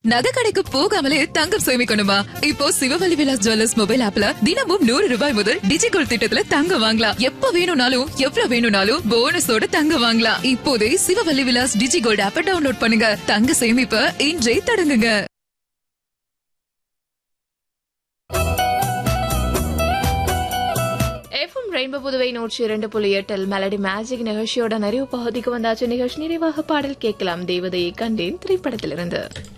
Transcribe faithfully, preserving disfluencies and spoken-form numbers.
நகை கடைக்கு போகாமலே தங்கம் சேமிக்கணுமா? இப்போ சிவவல்லி விலாஸ் ஜுவல்லர்ஸ் மொபைல் ஆப்ல தினமும் நூறு ரூபாய் முதல் டிஜிகோல்ட் திட்டத்துல தங்கம் வாங்கலாம். எப்ப வேணும்னாலும் எவ்வளவு வேணும்னாலும் போனஸோட தங்கம் வாங்கலாம். இப்போதே சிவவல்லி விலாஸ் டிஜிகோல்ட் ஆப்பை டவுன்லோட் பண்ணுங்க. தங்க சேமிப்ப இன்றே தொடங்குங்க. எஃப்எம் ரெயின்போ புதுவை நூற்றி இரண்டு புள்ளி எட்டில் மெலடி மேஜிக் நிகழ்ச்சியோட நிறைவு பகுதிக்கு வந்தாச்சு. நிகழ்ச்சி நிறைவாக பாடல் கேட்கலாம். தேவதையை கண்டேன் திரைப்படத்திலிருந்து.